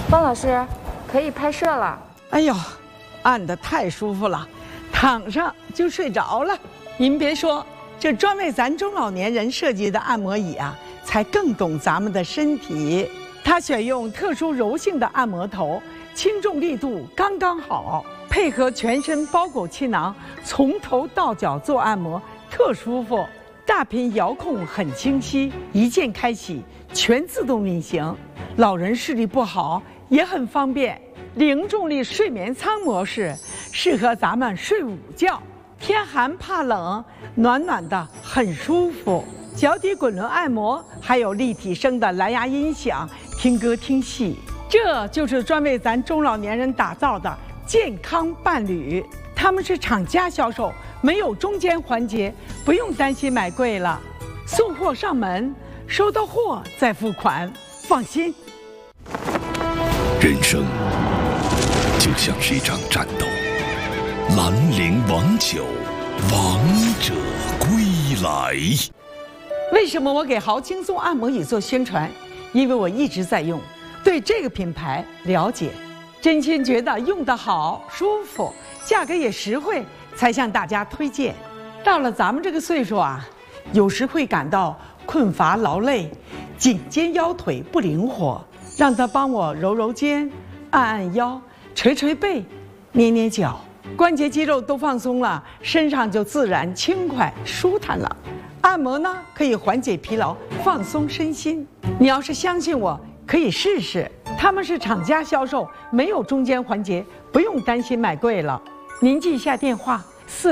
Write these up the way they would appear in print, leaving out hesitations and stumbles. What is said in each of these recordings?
方老师，可以拍摄了。 哎呦，按得太舒服了，躺上就睡着了。您别说，这专为咱中老年人设计的按摩椅啊，才更懂咱们的身体。它选用特殊柔性的按摩头，轻重力度刚刚好，配合全身包裹气囊，从头到脚做按摩，特舒服。大屏遥控很清晰，一键开启，全自动运行。老人视力不好也很方便。零重力睡眠舱模式适合咱们睡午觉，天寒怕冷，暖暖的很舒服。脚底滚轮按摩，还有立体声的蓝牙音响，听歌听戏。这就是专为咱中老年人打造的健康伴侣。他们是厂家销售，没有中间环节，不用担心买贵了。送货上门，收到货再付款，放心。 人生就像是一场战斗，兰陵王酒，王者归来。 为什么我给豪轻松按摩椅做宣传？因为我一直在用，对这个品牌了解，真心觉得用得好、舒服，价格也实惠，才向大家推荐。到了咱们这个岁数啊，有时会感到困乏劳累，颈肩腰腿不灵活，让他帮我揉揉肩、按按腰、捶捶背、捏捏脚，关节肌肉都放松了，身上就自然轻快舒坦了。按摩呢，可以缓解疲劳，放松身心。你要是相信我，可以试试。他们是厂家销售，没有中间环节，不用担心买贵了。您记一下电话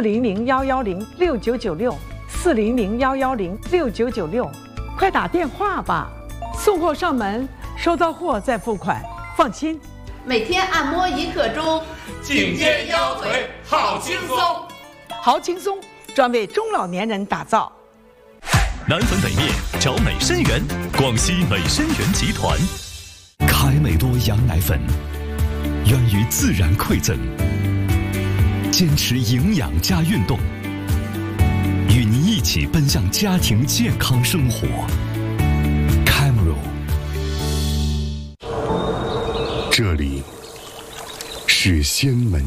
：400-110-6996，400-110-6996，快打电话吧。送货上门，收到货再付款，放心。 每天按摩1刻钟， 颈肩腰腿好轻松。 好轻松，专为中老年人打造。 南粉北面找美参园，广西美参园集团。 凯美多羊奶粉，源于自然馈赠，坚持营养加运动，与您一起奔向家庭健康生活。Camero， 这里是仙门